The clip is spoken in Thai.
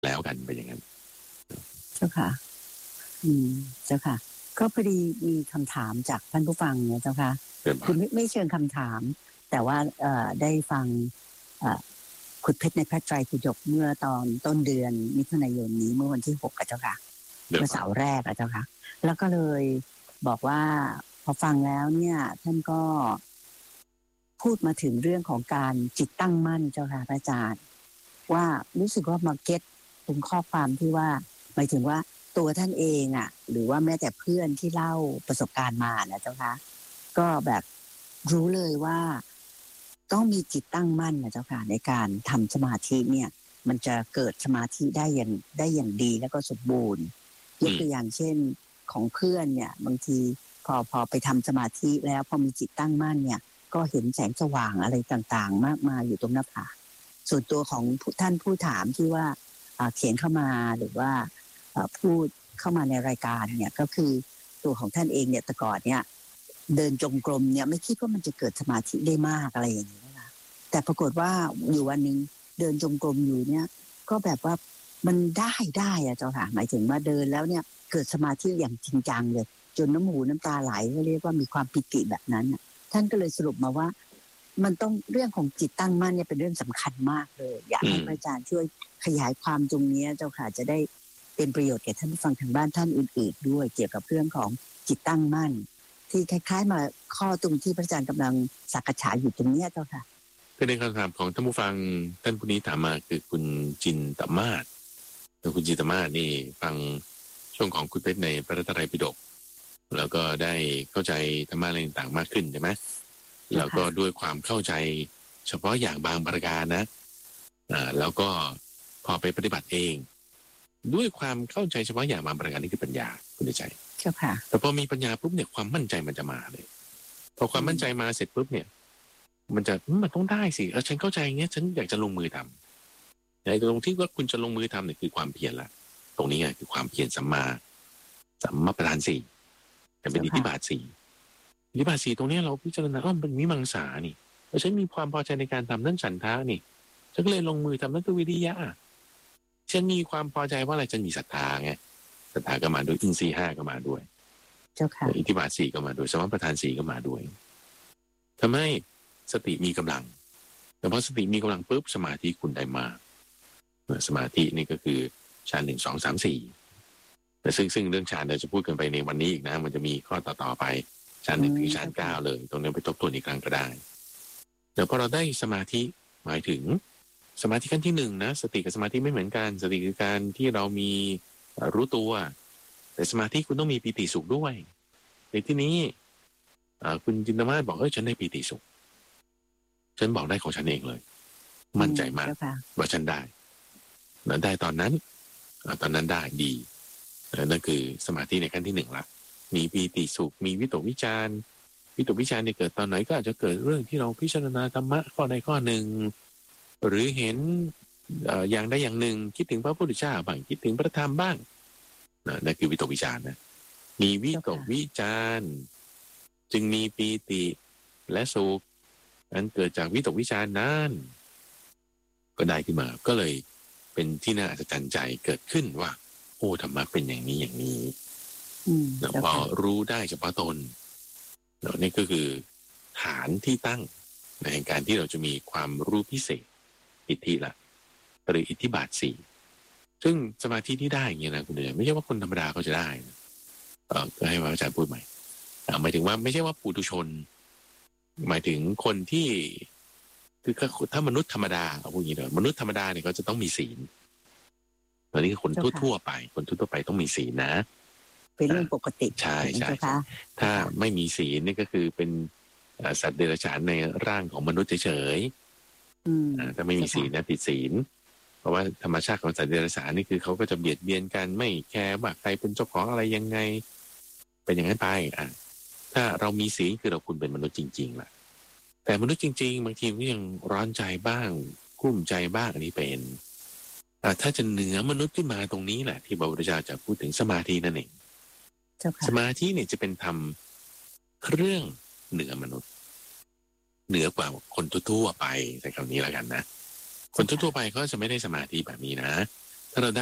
แล้วกันไปอย่างนั้นเจ้าค่ะเจ้าค่ะก็พอดีมีคำถามจากท่านผู้ฟังเนี่ยเจ้าค่ะคือไม่เชิงคำถามแต่ว่าได้ฟังขุดเพชรในพระไตรปิฎกเมื่อตอนต้นเดือนมิถุนายนนี้เมื่อวันที่6เจ้าค่ะเมื่อเสาร์แรกเจ้าค่ะแล้วก็เลยบอกว่าพอฟังแล้วเนี่ยท่านก็พูดมาถึงเรื่องของการจิตตั้งมั่นเจ้าค่ะอาจารย์ว่ารู้สึกว่ามาเก็ตตรงข้อความที่ว่าหมายถึงว่าตัวท่านเองอ่ะหรือว่าแม้แต่เพื่อนที่เล่าประสบการณ์มานะเจ้าค่ะก็แบบรู้เลยว่าต้องมีจิตตั้งมั่นนะเจ้าค่ะในการทำสมาธิเนี่ยมันจะเกิดสมาธิได้อย่างดีแล้วก็สมบูรณ์ยกตัวอย่างเช่นของเพื่อนเนี่ยบางทีพอไปทำสมาธิแล้วพอมีจิตตั้งมั่นเนี่ยก็เห็นแสงสว่างอะไรต่างๆมากมายอยู่ตรงหน้าผาส่วนตัวของท่านผู้ถามที่ว่าเขียนเข้ามาหรือว่าพูดเข้ามาในรายการเนี่ยก็คือตัวของท่านเองเนี่ยแต่ก่อนเนี่ยเดินจงกรมเนี่ยไม่คิดว่ามันจะเกิดสมาธิได้มากอะไรอย่างนี้นะคะแต่ปรากฏว่าอยู่วันนึงเดินจงกรมอยู่เนี่ยก็แบบว่ามันได้อะเจ้าค่ะหมายถึงว่าเดินแล้วเนี่ยเกิดสมาธิอย่างจริงจังเลยจนน้ำหูน้ำตาไหลก็เรียกว่ามีความปิติแบบนั้นท่านก็เลยสรุปมาว่ามันต้องเรื่องของจิตตั้งมั่นเนี่ยเป็นเรื่องสำคัญมากเลยอยากให้พระอาจารย์ช่วยขยายความตรงนี้เจ้าค่ะจะได้เป็นประโยชน์แก่ท่านผู้ฟังทางบ้านท่านอื่นๆด้วยเกี่ยวกับเรื่องของจิตตั้งมั่นที่คล้ายๆมาข้อตรงที่พระอาจารย์กำลังสักษาอยู่ตรงนี้เจ้าค่ะคือในคำถามของท่านผู้ฟังท่านผู้นี้ถามมาคือคุณจินตมาศคุณจินตมาศนี่ฟังช่วงของคุณเพชรในพระไตรปิฎกแล้วก็ได้เข้าใจธรรมะอะไรต่างๆมากขึ้นใช่ไหมแล้วก็ด้วยความเข้าใจเฉพาะอย่างบางประการนะแล้วก็พอไปปฏิบัติเองด้วยความเข้าใจเฉพาะอย่างบางประการนี่คือปัญญาคุณใจเจ้าค่ะแต่พอมีปัญญาปุ๊บเนี่ยความมั่นใจมันจะมาเลยพอความมั่นใจมาเสร็จปุ๊บเนี่ยมันต้องได้สิฉันเข้าใจอย่างเงี้ยฉันอยากจะลงมือทำแต่ตรงที่ว่าคุณจะลงมือทำเนี่ยคือความเพียรละตรงนี้ไงคือความเพียรสัมมาประธานสี่แต่เป็นอิทธิบาทสี่อิทธิบาทสี่ตรงนี้เราพิจารณาเป็นวิมังสานี่แล้วฉันมีความพอใจในการทำนั่นฉันทะนี่ฉันก็เลยลงมือทำนั่นคือวิริยะฉันมีความพอใจว่าอะไรฉันมีศรัทธาไงศรัทธาก็มาด้วยอินทรีย์ห้าก็มาด้วยเจ้าค่ะอิทธิบาทสี่ก็มาด้วยสมประธานสี่ก็มาด้วยทำให้สติมีกำลังแต่พอสติมีกำลังปุ๊บสมาธิคุณได้มากสมาธินี่ก็คือฌาน1 2 3 4แต่ซึ่งเรื่องฌานเราจะพูดกันไปในวันนี้อีกนะมันจะมีข้อต่อไปฌาน1 ถึงฌาน 9เลยตรงนี้ไปทบทวนอีกครั้งก็ได้แต่พอเราได้สมาธิหมายถึงสมาธิขั้นที่1นะสติกับสมาธิไม่เหมือนกันสติคือการที่เรามีรู้ตัวแต่สมาธิคุณต้องมีปีติสุขด้วยในที่นี้คุณจินตมาศบอกฉันได้ปีติสุขฉันบอกได้ของฉันเองเลยมั่นใจมากว่าฉันได้แล้วได้ตอนนั้นได้ดีนั่นคือสมาธิในขั้นที่1ละมีปีติสุขมีวิตกวิจารเนี่ยเกิดตอนไหนก็อาจจะเกิดเรื่องที่เราพิจารณาธรรมะข้อใดข้อหนึ่งหรือเห็นอย่างใดอย่างหนึ่งคิดถึงพระพุทธเจ้าบ้างคิดถึงพระธรรมบ้างนั่นคือวิตกวิจารนะมีวิตกวิจารจึงมีปีติและสุขอันเกิดจากวิตกวิจารนั้นก็ได้ขึ้นมาก็เลยเป็นที่น่าอัศจรรย์ใจเกิดขึ้นว่าโอ้ธรรมะเป็นอย่างนี้พอรู้ได้เฉพาะตนนี่ก็คือฐานที่ตั้งในการที่เราจะมีความรู้พิเศษอิทธิละหรืออิทธิบาทสี่ซึ่งสมาธิที่ได้อย่างเงี้ยนะคุณเดชไม่ใช่ว่าคนธรรมดาเขาจะได้ก็ให้อาจารย์พูดใหม่หมายถึงว่าไม่ใช่ว่าปุถุชนหมายถึงคนที่คือถ้ามนุษย์ธรรมดาเอาพูดอย่างนี้เลยมนุษย์ธรรมดาเนี่ยก็จะต้องมีศีลตอนนี้คนทั่วไปต้องมีศีลนะเป็นเรื่องปกติใช่ถ้าไม่มีศีลนี่ก็คือเป็นสัตว์เดรัจฉานในร่างของมนุษย์เฉยๆถ้าไม่มีศีลนะผิดศีลเพราะว่าธรรมชาติของสัตว์เดรัจฉานนี่คือเขาก็จะเบียดเบียนกันไม่แคร์ว่าใครเป็นเจ้าของอะไรยังไงเป็นอย่างนั้นไปถ้าเรามีศีลคือเราคุณเป็นมนุษย์จริงๆล่ะแต่มนุษย์จริงๆบางทีก็ยังร้อนใจบ้างกุ้มใจบ้างอันนี้เป็นถ้าจะเหนือมนุษย์ขึ้นมาตรงนี้แหละที่พระพุทธเจ้าจะพูดถึงสมาธินั่นเองสมาธิเนี่ยจะเป็นธรรมเครื่องเหนือมนุษย์เหนือกว่าคนทั่วไปใช้คำนี้แล้วกันนะคนทั่วไปเขาจะไม่ได้สมาธิแบบนี้นะถ้าเรา